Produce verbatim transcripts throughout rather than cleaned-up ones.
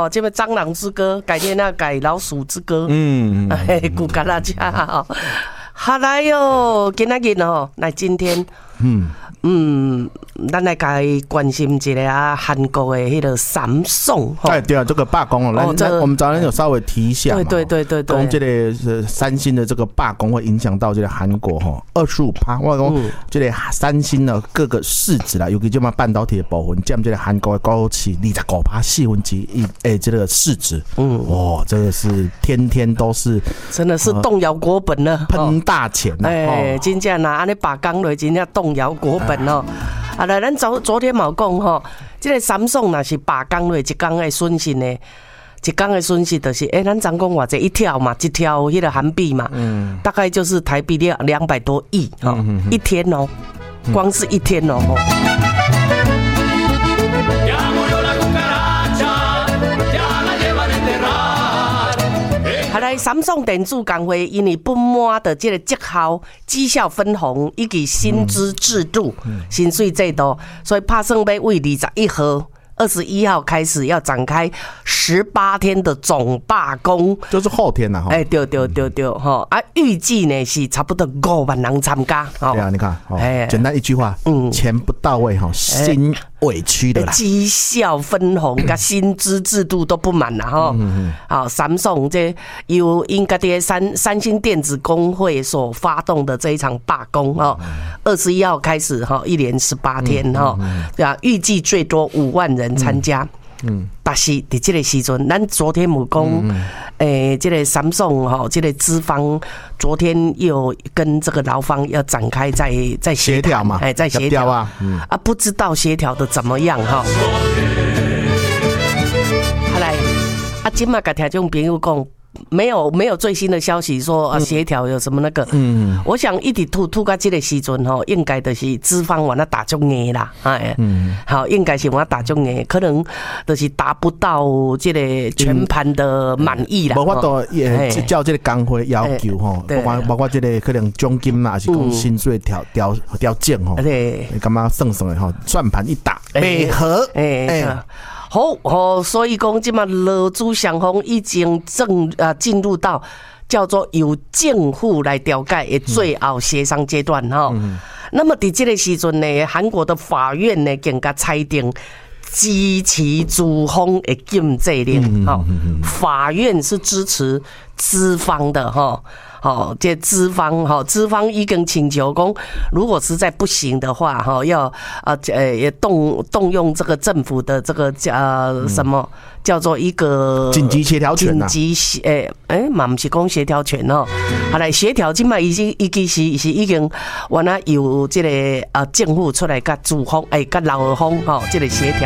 吼，这个蟑螂之歌改天要改老鼠之歌，嗯，哎，古嘎拉家哈，好来哟，今仔日吼，来今天，嗯。嗯，咱来该关心一下啊，韩国的迄个三送。 哎，对啊，这个罢工哦，来，我们早上有稍微提一下嘛。 对对对对对。讲这个三星的这个罢工会影响到这个韩国哈，二十五趴。我讲这个三星的各个市值啦，尤其这嘛半导体的部分，占这个韩国的高企二十五趴四分之一，哎，这个市值，嗯，哇，这个是天天都是， 真的是动摇国本了， 喷大钱呐。 哎，真正呐，安尼罢工落，真正动摇国本。哦，啊，来，咱昨昨天冇讲吼，这个三送若是罢工落一天的损失呢，一天的损失就是，哎、欸，咱昨讲偌济一条嘛，一条迄个韩币嘛，嗯，大概就是台币两两百多亿哦、嗯，一天哦，光是一天哦。嗯好来，三送电子工会因为不满的这个绩效、绩效分红以及薪资制度、薪水制度，所以打算要为二十一号。二十一号开始要展开十八天的总罢工， 就是后天呐、啊。 哎、欸，对对对对，哈啊，预计呢是差不多五万人参加。 对啊，你看，哎、哦，简单一句话，嗯，钱不到位哈，心委屈的啦。 绩效分红跟薪资制度都不满了哈。嗯好，三送这由应该的三三星电子工会所发动的这一场罢工哈，二十一号开始哈，一连十八天哈，对啊，预计最多五万人参加。嗯，但是伫这个时阵，咱昨天有讲，诶、欸，这个三送哈，这个资方昨天又跟这个劳方要展开在在协调嘛，哎、欸，在协调啊，嗯、啊，不知道协调的怎么样哈。好来，啊，今嘛甲听众朋友讲。没有没有最新的消息说啊协调有什么那个，嗯，我想一直吐吐到这个时阵吼，应该就是资方往那打中硬啦，哎，嗯，好，应该是往那打中硬，可能就是达不到这个全盘的满意啦。 无法度也照这个工会要求吼，包括包括这个可能奖金嘛，还是讲薪水调调调整吼，对，感觉算算的吼，算盘一打，配合，哎。 好，哦，所以讲，即嘛劳资双方已经正啊进入到叫做由政府来调解的最后协商阶段哈、嗯。那么在这个时阵呢，韩国的法院呢更加裁定支持资方的禁制令，哈、嗯，法院是支持资方的哈。好，这资方哈，资方已经请求讲，如果实在不行的话，哈，要呃呃也动动用这个政府的这个呃什么叫做一个紧急协调权、啊、 紧急诶诶，嘛不是讲协调权哦，好来协调，今嘛已经已经是是已经完了由这个呃政府出来甲资方诶甲劳方哈这个协调。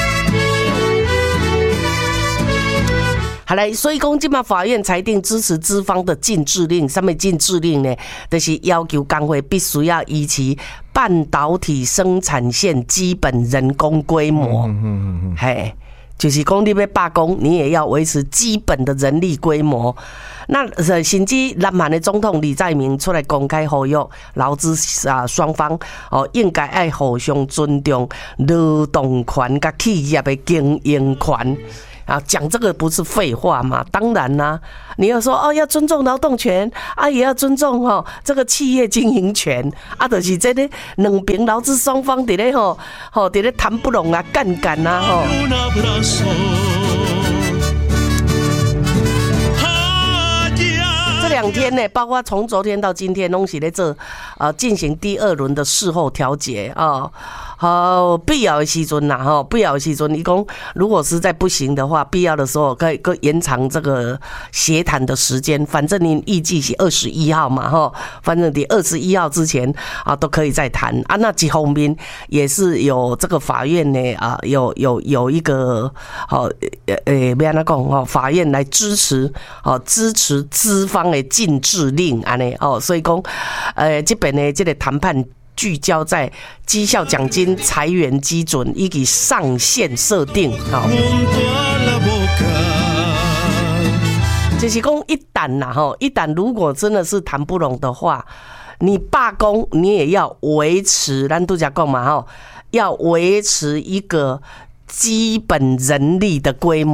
好来，所以讲，今嘛法院裁定支持资方的禁制令。什么禁制令呢？就是要求工会必须要依其半导体生产线基本人工规模。嗯嗯嗯嘿，就是讲你要罢工，你也要维持基本的人力规模。那甚至南韩的总统李在明出来公开呼吁劳资啊双方哦，应该爱互相尊重劳动权甲企业的经营权。啊，讲这个不是废话嘛？当然啦、啊，你要说哦，要尊重劳动权啊，也要尊重哦这个企业经营权啊，就是这个两边劳资双方伫咧吼吼伫咧谈不拢啊，干干啊吼。这两天呢，包括从昨天到今天，拢是咧做呃进行第二轮的事后调解啊。好，必要的时阵呐，哈，必要的时阵，你讲如果实在不行的话，必要的时候可以可以延长这个协谈的时间。反正你预计是二十一号嘛，哈，反正你二十一号之前啊都可以再谈啊。那几后面也是有这个法院呢啊，有有有一个好呃呃，不要那讲哦，法院来支持哦，支持资方的禁制令安尼哦，所以讲呃这边呢这个谈判。聚焦在绩效奖金、裁员基准以及上限设定。好，就是讲一旦呐，哈，一旦如果真的是谈不拢的话，你罢工，你也要维持，咱都讲讲嘛，哈，要维持一个基本人力的规模。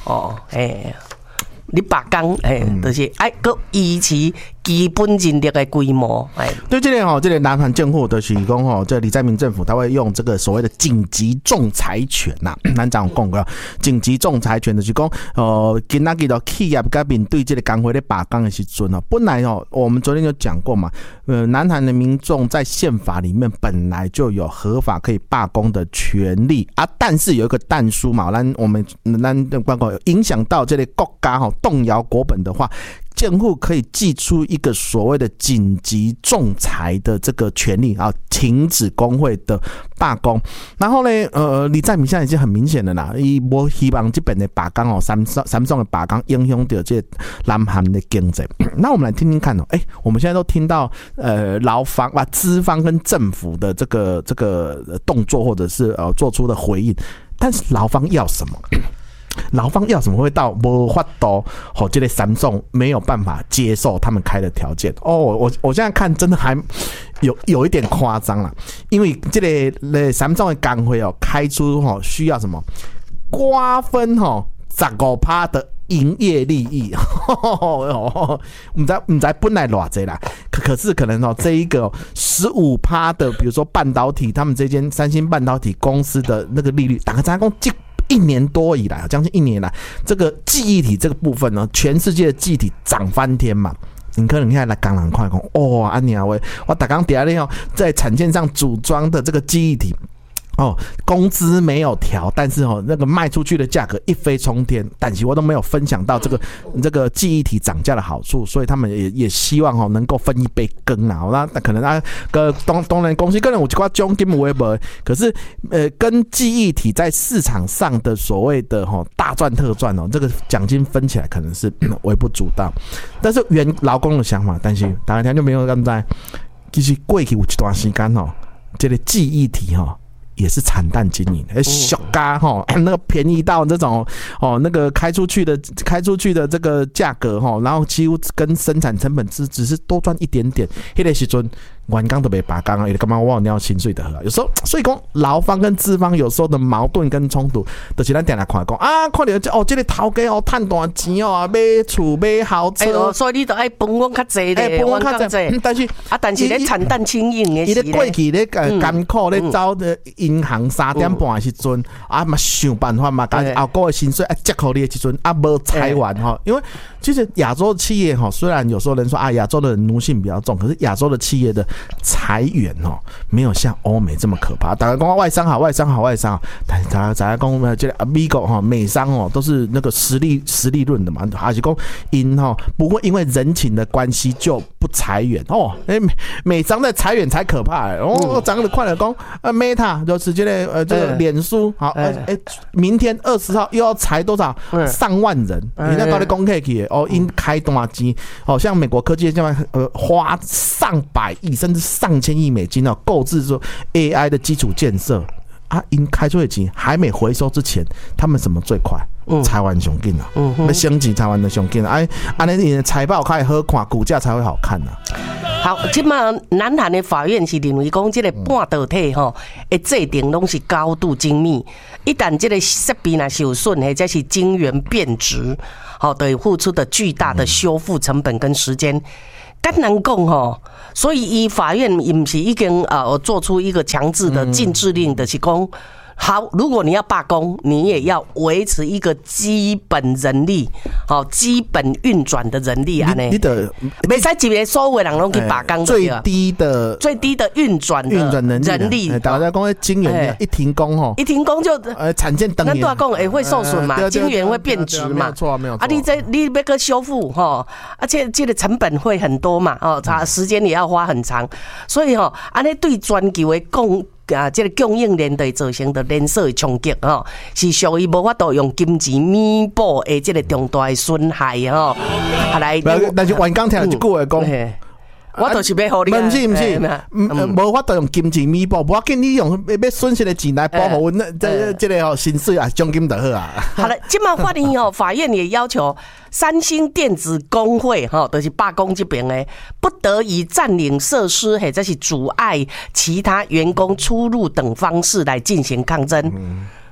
哦，哎。你罢工，哎，就是哎，佮维持基本人力的规模，哎， 对，这个吼，这个南韩政府就是讲吼，这李在明政府他会用这个所谓的紧急仲裁权呐，咱讲讲过，紧急仲裁权就是讲，呃，今仔日的企业甲面对这个工会咧罢工的时阵哦，本来哦，我们昨天有讲过嘛，呃，南韩的民众在宪法里面本来就有合法可以罢工的权利啊，但是有一个但书嘛，咱我们咱的报告影响到这个国家吼。动摇国本的话，政府可以祭出一个所谓的紧急仲裁的这个权利啊，停止工会的罢工。然后呢，呃，李在明现在已经很明显了啦，伊无希望这边的罢工哦，三三种的罢工影响到这南韩的经济。那我们来听听看哦，哎、欸，我们现在都听到呃劳方啊、资方跟政府的这个这个动作，或者是呃做出的回应，但是劳方要什么？劳方要什么会到无法度，吼，这个三众没有办法接受他们开的条件哦。我我现在看真的还有有一点夸张了，因为这个三众的工会哦开出吼需要什么瓜分吼十五趴的营业利益，唔知唔知本来偌济啦，可可是可能哦这一个十五趴的，比如说半导体，他们这间三星半导体公司的那个利率，大概咱讲这。一年多以来，将近一年来，这个记忆体这个部分呢，全世界的记忆体涨翻天嘛。你可能现在来港人快讲，哦，安尼啊喂，我打刚底下咧在产线上组装的这个记忆体。哦，工资没有调，但是哦，那个卖出去的价格一飞冲天，但是我都没有分享到这个这个记忆体涨价的好处，所以他们也也希望哦能够分一杯羹啊。那可能啊，个当当然公司可能有一寡奖金有无，可是呃，跟记忆体在市场上的所谓的哈、哦、大赚特赚哦，这个奖金分起来可能是微不足道。但是原劳工的想法，但是大家就没有咁在，其实过去有一段时间哦，这个记忆体哈、哦。也是惨淡经营，哎，小嘎哈，那个便宜到这种哦，那个开出去的开出去的这个价格哈，然后几乎跟生产成本只只是多赚一点点，迄个时阵。员工都被罢工啊，也干嘛我要薪水的有时候，所以讲劳方跟资方有时候的矛盾跟冲突，就是咱定来看讲啊，看到哦，这个头家哦，赚大钱哦，买厝买豪车， 哎哦，所以你都爱分我较济咧， 分我较济，但是啊，但是咧惨淡经营的时咧， 伊咧过去咧呃艰苦咧走的银行三点半的时阵，啊嘛想办法嘛，甲后个月薪水啊接口你的时阵啊无裁完哈，因为其实亚洲企业哈，虽然有时候人说啊亚洲的奴性比较重，可是亚洲的企业的裁员哦，没有像欧美这么可怕。大家讲外商好，外商好，外商好，但是大家大家讲这个美国哈，美商哦都是那个实力实力论的嘛，还是讲因哈不会因为人情的关系就不裁员哦。哎，美商在裁员才可怕哎。哦，涨得快了，讲呃 Meta 就是这个呃这个脸书好，哎哎，明天二十号又要裁多少上万人？你那到底公开去哦，因开大钱哦，像美国科技这样呃花上百亿甚至上千亿美金哦，购置说 A I 的基础建设啊，因开出的钱还没回收之前，他们什么最快？裁完上紧啊，要升级裁完的上紧啊，哎，安尼你的财报开好看，股价才会好看呐、 啊。好，即马南韩的法院是认为讲，这个半导体吼，的制定拢是高度精密，一旦这个设备若受损，或者是晶圆变质，好，都会付出的巨大的修复成本跟时间。干难讲吼，所以依法院也不是已经呃做出一个强制的禁制令的，是讲好，如果你要罢工，你也要维持一个基本人力，好，基本运转的人力安尼。你的没使一个所有人拢去罢工， 最低的最低的运转运转能力人力。 大家讲晶圆一停工吼， 一停工就呃产线等。 那多讲也会受损嘛，晶圆会变质嘛， 没有错没有错。 啊，你这你要个修复哈，而且这个成本会很多嘛，哦，时间也要花很长，所以吼，安尼对全球的供。啊，这个供应链对造成的连锁的冲击吼，是属于无法度用金钱弥补的这个重大的损害吼。啊来， 但是员工听了一句话讲。 我就是要互你， 不是不是，无法度用金钱弥补，无要紧，你用要损失的钱来保护阮这这个吼薪水啊，奖金就好啊。 好了，今嘛法院吼，法院也要求三星电子工会吼，就是罢工这边诶，不得以占领设施或者是阻碍其他员工出入等方式来进行抗争。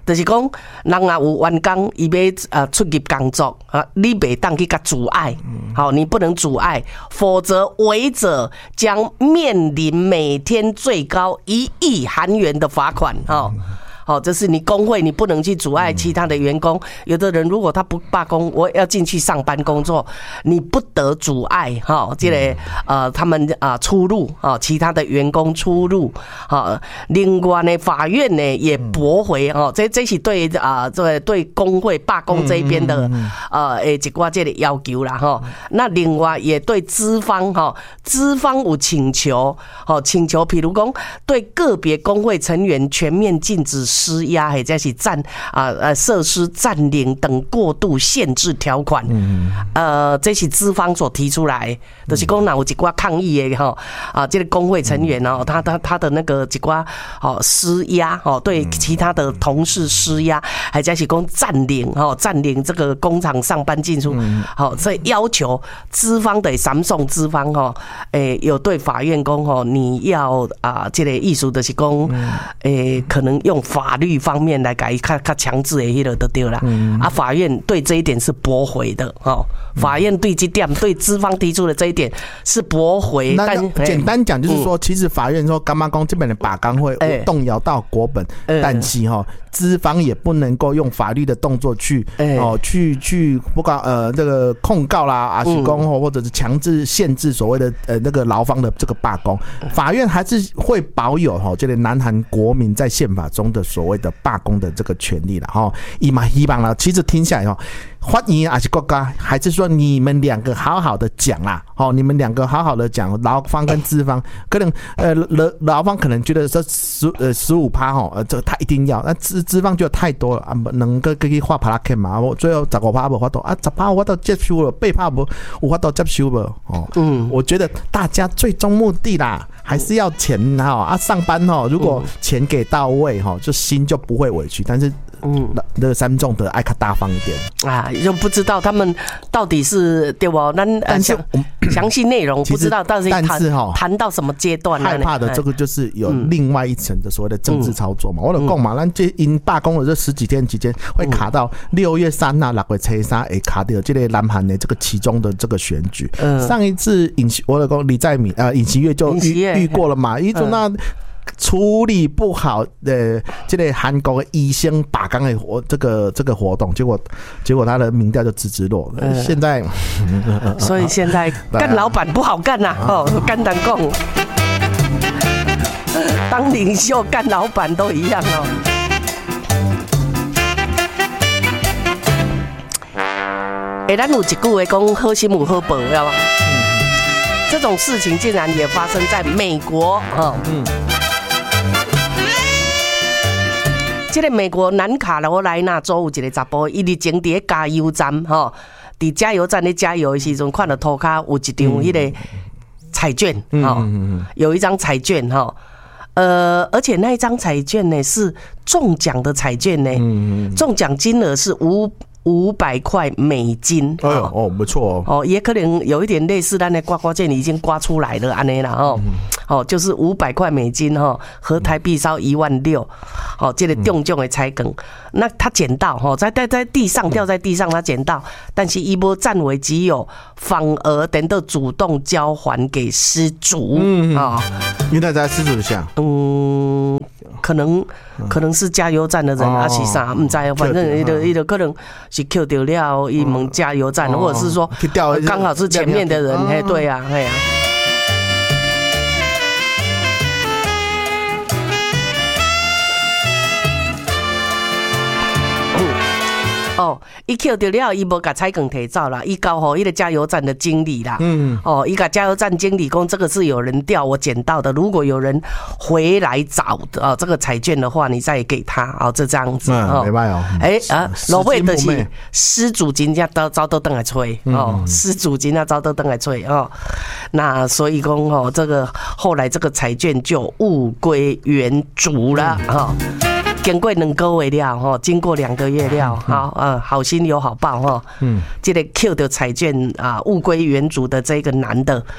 就是讲，人若有员工伊要呃出入工作啊，你袂当去甲阻碍，好，你不能阻碍，否则违者将面临每天最高一亿韩元的罚款，哈。好，这是你工会，你不能去阻碍其他的员工。有的人如果他不罢工，我要进去上班工作，你不得阻碍哈，这个呃他们啊出入啊，其他的员工出入啊。另外呢，法院呢也驳回哦，这这是对啊，这对工会罢工这边的呃诶一寡这个要求啦哈。那另外也对资方哈，资方有请求，哦请求，比如讲对个别工会成员全面禁止施压，或者是占啊呃设施占领等过度限制条款，呃，这是资方所提出来，就是讲有一寡抗议的哈啊，这个工会成员哦，他他他的那个一寡哦施压哦，对其他的同事施压，或者是讲占领哦，占领这个工厂上班进出，好，所以要求资方的三送资方哈，诶，有对法院讲吼，你要啊，这个意思就是讲，诶，可能用法。法律方面来改较较强制的迄个就对啦，嗯、啊，法院对这一点是驳回的哦。法院对这点对资方提出的这一点是驳回。 但简单讲就是说，嗯、其实法院说干嘛讲这边的罢工会动摇到国本，欸、但是哈、哦，资方也不能够用法律的动作去、欸、哦去去不管呃这个控告啦，啊是讲或者是强制限制所谓的呃那个劳方的这个罢工，法院还是会保有哈、哦、这个南韩国民在宪法中的所谓的罢工的这个权利了哈，伊嘛希望啦，其实听下来哈，法院还是国家，还是说你们两个好好的讲啦，哦，你们两个好好的讲，劳方跟资方，可能呃劳劳方可能觉得说十呃十五趴哈，呃这他一定要，那资资方就太多了啊，能够可以画帕拉 K 嘛，我最后十五趴无法度啊，十趴我都接受了，八趴无有法度接受了哦，嗯，我觉得大家最终目的啦，还是要钱哈啊，上班哈，如果钱给到位哈，就心就不会委屈，但是。嗯，那个三众的爱较大方一点啊，就不知道他们到底是对不？那但是详细内容不知道，但是但是哈谈到什么阶段？ 害怕的这个就是有另外一层的所谓的政治操作嘛。我就讲嘛，咱这因罢工的这十几天期间，会卡到六月三啊、六月初三，会卡到这个南韩的这个其中的这个选举。上一次尹我就讲李在明呃尹锡悦就遇遇过了嘛，一种那。处理不好的这个韩国的医生罢工的活这个这个活动，结果结果他的民调就直直落了。呃、现在， 所以现在干老板不好干呐、啊，哦，干单共，当领袖干老板都一样哦。哎，咱有一句话讲好心有好报，知道吗？这种事情竟然也发生在美国啊！嗯。这个美国南卡罗来纳州有一个查甫，伊日前伫咧加油站吼，伫加油站咧加油的时阵，看到涂骹有一张迄个彩券吼，有一张彩券吼，呃，而且那一张彩券呢是中奖的彩券呢，中奖金额是五。五百块美金， 哎呦哦，不错哦，哦，也可能有一点类似咱的刮刮券已经刮出来了，安尼啦哦，嗯、哦，就是五百块美金哈，合台币烧一万六，哦，这个中奖的彩券，那他捡到哈，在在在地上掉在地上，他捡到，但是伊无占为己有，反而等到主动交还给失主，嗯啊， 原来在失主下， 嗯。可能可能是加油站的人啊，是啥？唔知，反正伊就伊就可能是 Q 掉了，伊问加油站，或者是说刚好是前面的人，嘿，对啊，嘿啊。哦，伊捡到了，伊无甲彩券摕走啦，伊交互迄个加油站的经理啦。嗯，哦，伊甲加油站经理讲，这个是有人掉我捡到的，如果有人回来找的哦，这个彩券的话，你再给他哦，就这样子哦。 没办法。 哎啊，落尾就是失主真正都早都倒来吹哦，失主真正早都倒来吹哦。那所以讲哦，这个后来这个彩券就物归原主了哈。经过两个月了哈，经过两个月了，好，呃，好心有好报哈。嗯，这个 Q 的彩券啊，物归原主的这个男的，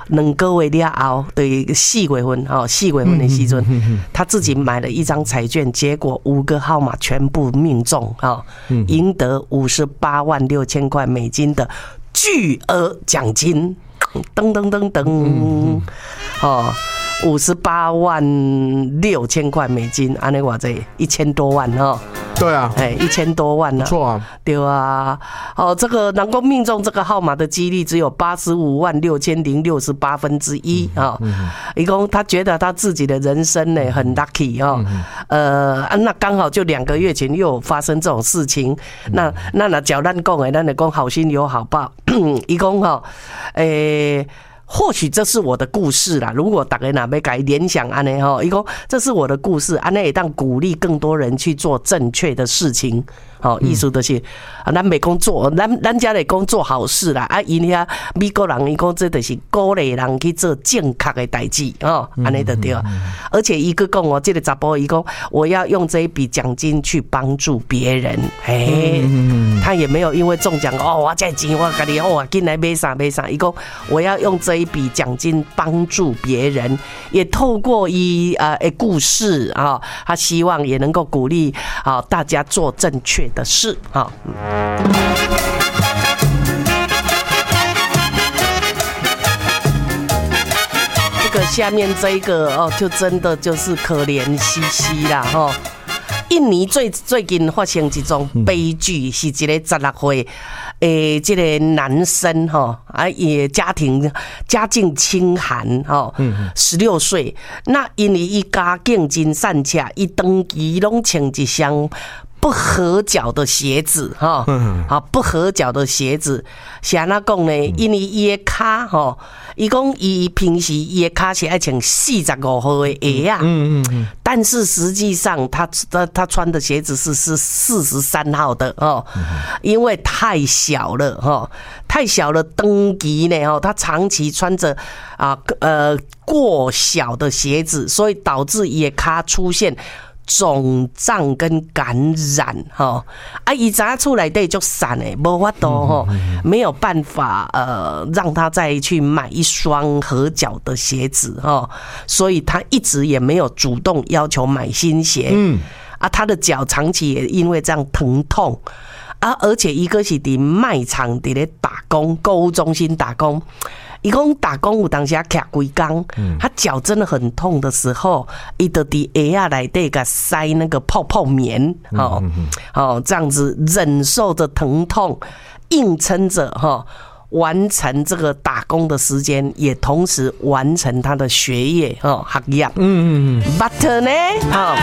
两个月了后的四月份哦，四月份的时阵，他自己买了一张彩券，结果五个号码全部命中哦，赢得五十八万六千块美金的巨额奖金，噔噔噔噔，哦。五十八万六千块美金，安尼偌济，一千多万哈。 对啊， 哎，一千多万呢、啊， 不错啊， 对啊。哦，这个能够命中这个号码的几率只有八十五万六千零六十八分之一啊。一共他觉得他自己的人生呢很 lucky 哦，呃，那刚好就两个月前又有发生这种事情，那那那叫咱讲的，咱就讲好心有好报。一共哈，诶。或许这是我的故事啦。如果大家哪边改联想安呢？哈，一个这是我的故事，安呢也当鼓励更多人去做正确的事情。好，意思就是啊，咱没工作，咱咱家的工做好事啦。啊，因遐美国人伊讲这就是鼓励人去做正确的代志哦，安尼就对。而且一个讲哦，这个查甫伊讲我要用这一笔奖金去帮助别人，嘿，他也没有因为中奖哦，我这钱我家己哦，进来买啥买啥。伊讲我要用这一笔奖金帮助别人，也透过一呃诶故事啊，他希望也能够鼓励啊大家做正确的事啊。这个下面这一个哦，就真的就是可怜兮兮啦哈。印尼最最近发生一种悲剧，是一个十六岁诶，这个男生哈啊，也家庭家境清寒哈，十六岁，那因为伊家境真善巧，伊长期拢穿一双不合脚的鞋子哈，啊不合脚的鞋子，是安怎讲呢？因为伊的脚哈，伊讲伊平时伊的脚是爱穿四十五号的鞋啊，嗯嗯，但是实际上他他他穿的鞋子是是四十三号的哦，因为太小了哈，太小了登级呢哈，他长期穿着啊呃过小的鞋子，所以导致伊的脚出现肿胀跟感染哈，啊，伊知影厝内底足散诶，无法度吼，没有办法呃让他再去买一双合脚的鞋子哈，所以他一直也没有主动要求买新鞋。嗯，啊，他的脚长期也因为这样疼痛啊，而且一个是伫卖场伫咧打工，购物中心打工。伊讲打工有当时啊徛规工，他脚真的很痛的时候，伊就伫鞋啊内底甲塞那个泡泡棉，哦哦，这样子忍受着疼痛，硬撑着哈，完成这个打工的时间，也同时完成他的学业哦学业。嗯嗯嗯。But 呢，哈，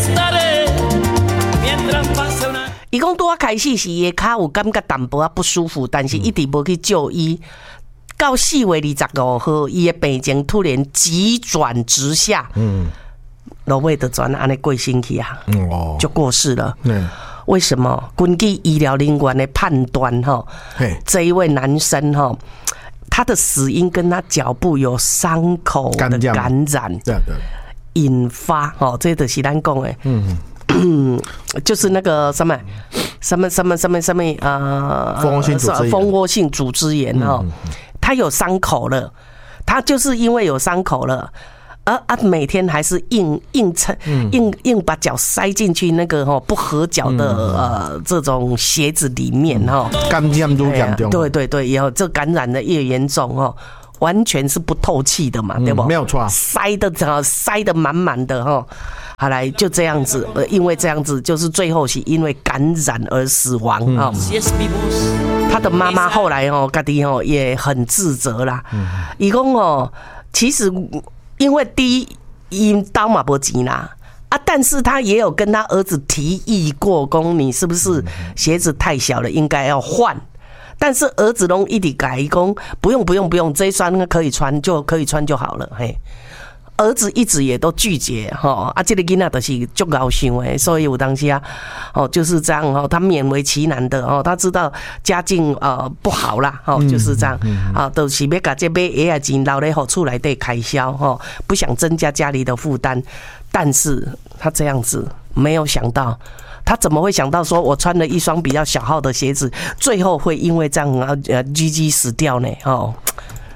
伊讲拄啊开始是伊脚有感觉淡薄啊不舒服，但是一直无去就医。到四月二十五号，伊的病情突然急转直下，嗯，落尾就转安尼过身去啊，哦，就过世了。嗯，为什么？根据医疗人员的判断，哈，这一位男生哈，他的死因跟他脚部有伤口的感染，对对，引发哦，这就是咱讲的，嗯。就是那个什么什么什么什么什么呃， 蜂窝性组织炎， 蜂窝性组织炎哈，他有伤口了，他就是因为有伤口了，而啊每天还是硬硬撑硬硬把脚塞進去那個不合腳的呃這種鞋子裡面哈， 感染都嚴重， 對對對，然後這感染的越嚴重哦。完全是不透氣的嘛，對不？ 沒有錯， 塞的塞的滿滿的哈。後來就這樣子，呃，因為這樣子，就是最後是因為感染而死亡啊。嗯、他的媽媽後來哦，家己哦也很自責啦。伊講哦，其實因為第一，因兜嘛無錢啦。啊！但是他也有跟他兒子提議過，講你是不是鞋子太小了，應該要換。但是兒子攏一直改講，不用不用不用，這一雙可以穿就可以穿就好了。嘿，兒子一直也都拒絕哈。啊，這個囡仔就是足高興誒，所以有當時啊，哦就是這樣哦，他勉為其難的哦，他知道家境呃不好啦，哦就是這樣啊，都是要把這買鞋仔錢留咧，好厝內底開銷哈，不想增加家裡的負擔。但是他這樣子沒有想到。他怎麼會想到說我穿了一雙比較小號的鞋子，最後會因為這樣啊呃 G G 死掉呢？哦，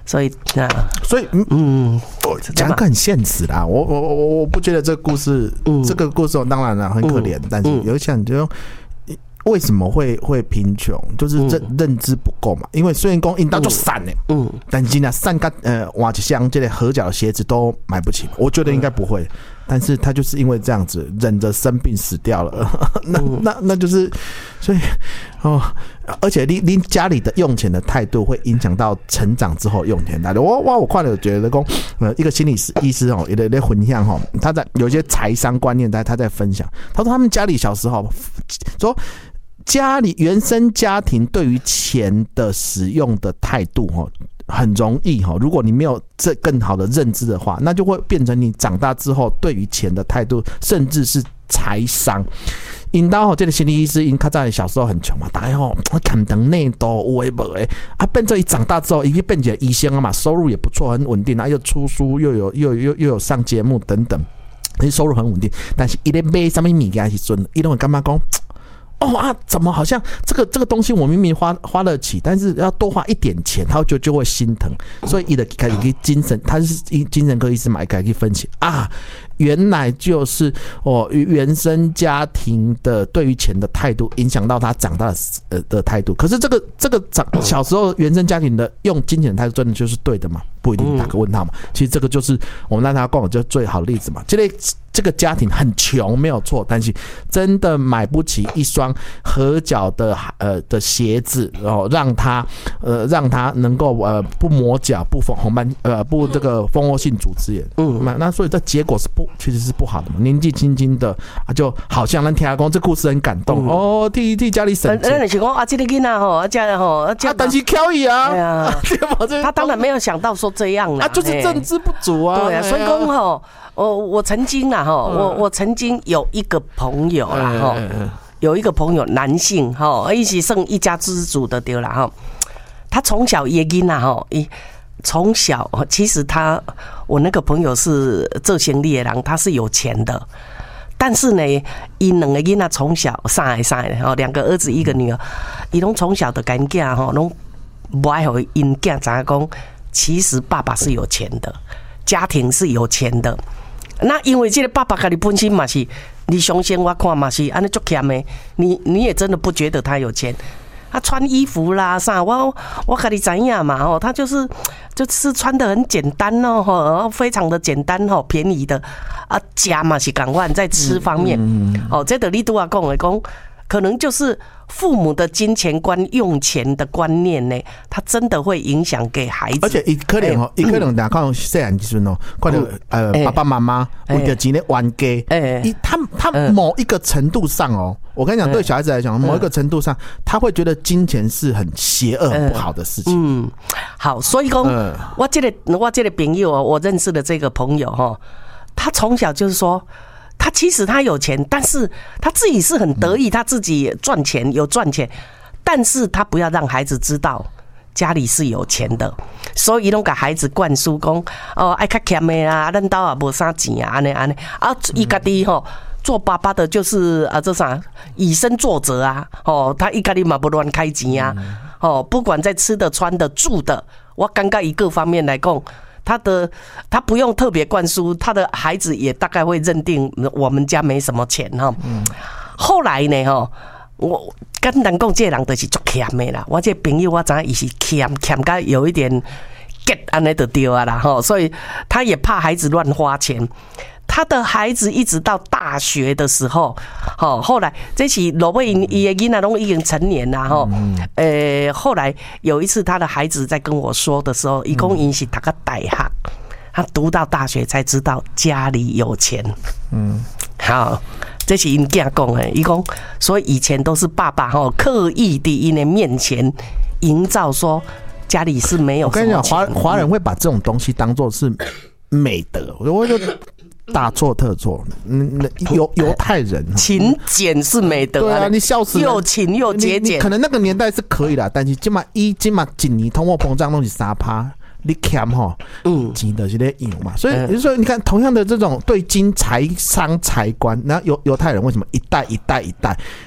所以啊， 所以嗯，我讲个很现实啦，我我我我不觉得这个故事，嗯、这个故事当然了很可怜，嗯、但是有想就。为什么会会贫穷？就是认、嗯、认知不够嘛。因为虽然讲引导就散嘞，嗯，但是呢，散个呃挖几箱这类合脚的鞋子都买不起。我觉得应该不会，嗯、但是他就是因为这样子忍着生病死掉了。那、嗯、那那就是，所以哦，而且你你家里的用钱的态度会影响到成长之后用钱态度。我我我看了觉得讲，呃，一个心理师医师哦，有的混向哈，他在有一些财商观念在他在分享。他说他们家里小时候说。家里原生家庭对于钱的使用的态度很容易，如果你没有这更好的认知的话，那就会变成你长大之后对于钱的态度，甚至是财商。因到这个心理医师，因他在小时候很穷嘛，大家吼看等内都有诶无诶，啊，变成一长大之后，已经变成医生了嘛，收入也不错，很稳定啊，又出书，又有又又又有上节目等等，收入很稳定。但是一咧买什么物件时阵，伊拢会感觉讲。哦啊，怎么好像这个这个东西我明明花花得起，但是要多花一点钱，他就就会心疼。所以伊的开始精神，他是精神科医师嘛，开始分析啊，原来就是哦原生家庭的对于钱的态度影响到他长大的呃的态度。可是这个这个长小时候原生家庭的用金钱的态度真的就是对的吗？不一定，打个问号嘛。其实这个就是我们让他讲，就最好的例子嘛。这类这个家庭很穷没有错，但是真的买不起一双合脚的呃的鞋子，然后让他呃让他能够呃不磨脚不红红斑呃不这个蜂窝性组织炎，嗯，那所以这结果是不其实是不好的嘛。年纪轻轻的啊，就好像咱听他讲这故事很感动、嗯、哦，替替家里省钱。 那你是讲啊，这个囡仔吼，啊这个吼，啊但是巧伊啊， 对啊，他当然没有想到说这样啦， 啊，就是认知不足啊， 对啊，所以讲吼。我我曾经啦哈，我我曾经有一个朋友啦哈，有一个朋友男性哈，一起剩一家之主的对啦哈。他从小也囡啦哈，从小其实他我那个朋友是做生意的人，他是有钱的，但是呢，伊两个囡仔从小三个三个哈，两个儿子一个女儿，伊拢从小的干囝哈，拢不爱互因囝知影讲，其实爸爸是有钱的，家庭是有钱的。那因为这个爸爸跟你本身嘛是，你相信我看嘛是，安尼足欠的，你你也真的不觉得他有钱，他穿衣服啦啥，我我跟你知影嘛吼，他就是就是穿得很简单哦吼，非常的简单吼，便宜的啊，家嘛是同款在吃方面，哦，这个你拄仔讲的讲，可能就是父母的金钱观、用钱的观念呢，他真的会影响给孩子。 而且，伊可能哦，伊、欸、可能哪看细汉时阵哦，看到呃、欸、爸爸妈妈为了钱咧冤家，哎，他他某一个程度上哦，我跟你讲，对小孩子来讲，某一个程度上，他会觉得金钱是很邪恶、很不好的事情。嗯， 好，所以讲，我这个我这个朋友哦，我认识的这个朋友哈，他从小就是说。他其实他有钱，但是他自己是很得意，他自己赚钱有赚钱，但是他不要让孩子知道家里是有钱的，所以伊拢给孩子灌输讲哦，爱较欠的啦，咱家也无啥钱啊，安尼安尼啊，伊家己吼做爸爸的就是啊，这啥以身作则啊，哦，他伊家己嘛不乱开钱啊，哦，不管在吃的、穿的、住的，我感觉以各方面来讲。他的他不用特别灌输，他的孩子也大概会认定我们家没什么钱哈。后来呢哈，我跟人讲这人就是足欠的啦。我这朋友我知伊是欠欠到有一点 get 安尼就对啊啦哈，所以他也怕孩子乱花钱。他的孩子一直到大学的时候，好，后来这是罗贝因伊的囡仔拢已经成年了哈。呃，后来有一次他的孩子在跟我说的时候，伊讲因是读个大学，他读到大学才知道家里有钱。嗯，好，这是因囝讲的，伊讲，所以以前都是爸爸哈刻意地因的面前营造说家里是没有什么钱。我跟你讲，华华人会把这种东西当作是美德，我就。大错特错，嗯，犹犹太人勤俭是美德， 对啊，你笑死， 又勤又节俭。 可能那个年代是可以啦，但是今嘛一今嘛几年通货膨胀东西三趴，你欠哈，嗯，钱的是在用嘛，所以你说你看，同样的这种对金财商财官，那犹犹太人为什么一代一代一代？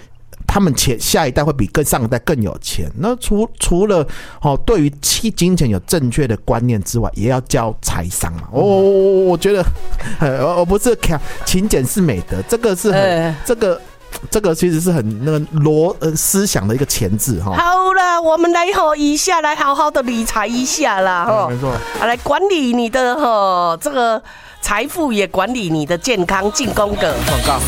他们前下一代会比更上一代更有钱。那除除了哦，对于金钱有正确的观念之外，也要教财商嘛。我、哦、我觉得，呃，我不是看勤俭是美德，这个是很、欸、这个。这个其实是很那个逻呃思想的一个前置哈。 好啦，我们来吼一下，来好好的理财一下啦哈、 嗯。没错， 来管理你的哈这个财富，也管理你的健康。进攻个广告。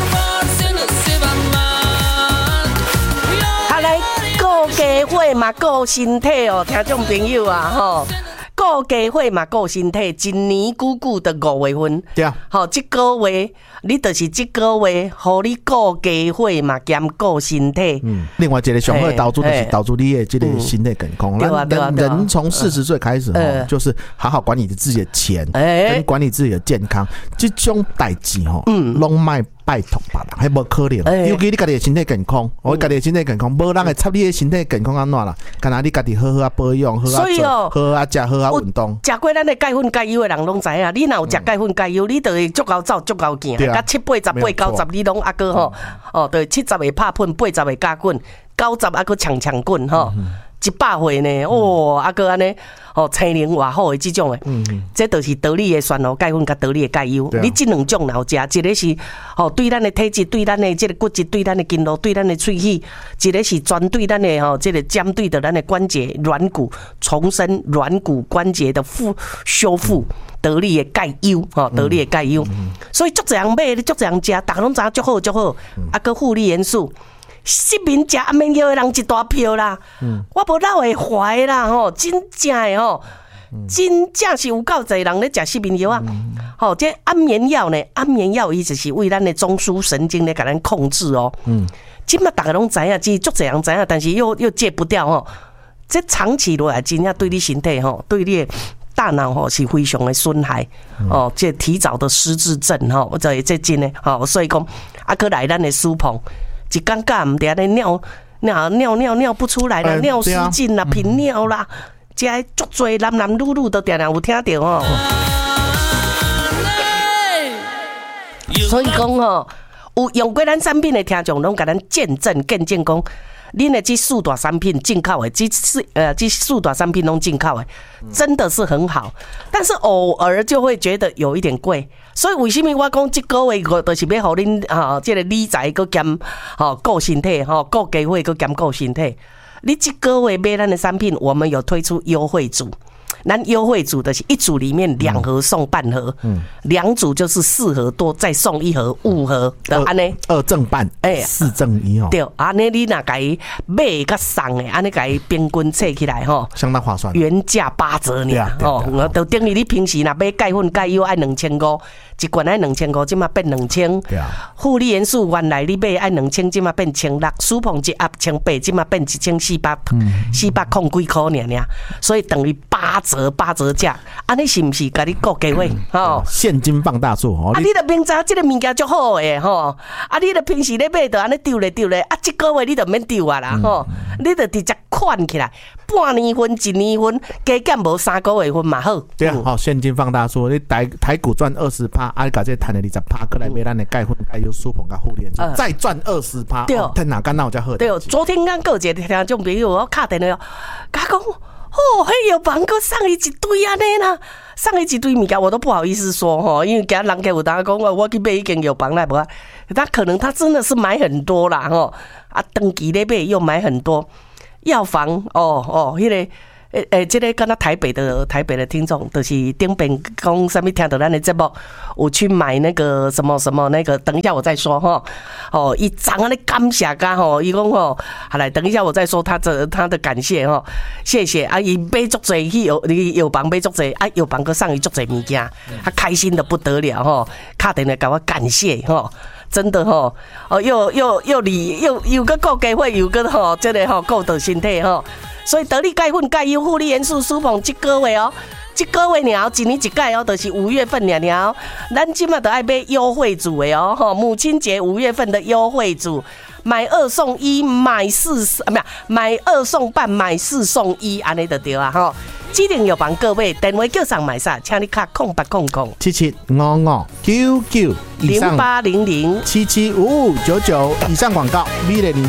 好来，顾家伙嘛，顾身体哦，听众朋友啊吼。顾家伙嘛，顾身体，一年久久的五月份， 对啊， 好，这个月你就是这个月，互你顾家伙嘛，兼顾身体。嗯， 另外一个上好的投资就是投资你的这个身体健康。 对啊，对啊， 人从四十岁开始哈，就是好好管理自己的钱，跟管理自己的健康，这种代志哈，嗯，拢卖。拜托别人，还无可能。欸、尤其你家己的身体健康，我家己的身体健康，无人会插你的身体健康安怎啦？干那你家己好好啊保养，好好做，好好啊食，好好运动。 食过咱的钙粉钙油的人拢知影，你若有食钙粉钙油，你就会足够走，足够行。甲七八十八九十，你拢阿个吼，哦，对，七十会拍喷，八十会加滚，九十阿个强强滚吼。一百岁呢，哦，啊个安尼，哦，青年活好的这种的，嗯，这就是得力的酸哦，钙粉甲得力的钙油，你这两种然后食，一个是哦对咱的体质，对咱的这个骨质，对咱的筋络，对咱的喙齿，一个是专对咱的吼，这个针对的咱的关节软骨重生软骨关节的复修复。得力的钙油，吼，得力的钙油，嗯、所以足侪人买，足侪人食，大家拢知影足好足好，啊个负利元素。失眠食安眠药的人一大票啦，嗯、我无哪会怀啦吼，真正的吼，嗯、真正是有够侪人咧食失眠药啊！吼、嗯，这安眠药呢，安眠药伊就是为咱的中枢神经咧，甲咱控制哦。嗯，今嘛大家拢知影，只足侪人知影，但是又又戒不掉吼。这长期落来，真正对你身体吼，对你的大脑吼是非常的损害哦。这提早的失智症吼，这这真的吼，所以讲啊，去来咱的书棚。一尴尬唔得，尿尿尿尿尿不出来啦，欸、尿失禁啦，频尿啦，这足多男男女女都定定有听到哦。所以讲哦，有用过咱产品的听众，拢甲咱见证见证讲，恁的这四大产品进口的，这四呃这四大产品拢进口的，真的是很好，但是偶尔就会觉得有一点贵。所以为什么我讲这个月我就是要互恁哈，这个理财搁兼哈顾身体哈，顾家伙搁兼顾身体。你这个月买咱的产品，我们有推出优惠组。咱优惠组的是一组里面两盒送半盒，嗯，两组就是四盒多，再送一盒五盒的安尼， 二正半，哎，四正一哦。 对，安尼你若甲伊买甲送的，安尼甲伊平均测起来吼， 相当划算， 原价八折呢，哦，就等于你平时若买钙粉钙油爱两千五。一罐爱两千五，即马变两千。负利元素原来你买爱两千，即马变千六。舒碰一盒千八，即马变一千四百，四百空几块尔尔。所以等于八折八折价。安尼是毋是？甲你顾家伙吼？ 现金放大做哦。 啊，你著明知即个物件足好诶吼。啊，你著平时咧买著安尼丢咧丢咧，啊，即个月你著免丢啊啦吼。你著直接款起来，半年份、一年份，加减无三个月份嘛好。 对啊，好，现金放大做，你台台股赚二十趴。啊！你把这赚了二十趴，过来买咱的钙粉、钙油、舒碰、甲护链，再赚二十趴，趁哪干哪有才好？ 对，昨天刚有一个听众朋友我打电话，甲讲哦，迄药房佮送伊一堆安尼啦，送伊一堆物件，我都不好意思说吼，因为给人家有当讲我去买一间药房来无，他可能他真的是买很多啦吼，啊，登记咧买又买很多药房哦哦，迄、那个。诶诶，这个跟他台北的台北的听众，就是顶边讲什么听到咱的节目，我去买那个什么什么那个，等一下我再说哈。哦，一张啊，那感谢噶吼，伊讲吼，好来，等一下我再说他的他的感谢哈，谢谢啊，伊买足济去药药房买足济，啊药房佮送伊足济物件，他开心的不得了哈，打电话甲我感谢哈。真的吼，哦，又又又理又又个顾家伙，又个吼，这个吼顾到身体吼，所以得力钙粉、钙油、负利元素、舒碰，这个月哦，这个月了，一年一届哦，就是五月份了了，咱今嘛都爱买优惠组的哦，吼，母亲节五月份的优惠组，买二送一，买四啊，没有，买二送半，买四送一，安尼就对啊，吼。指定药房各位电话叫上买啥，请你卡空八空空七七五五九九零八零零七七五五九九以上广告，米勒林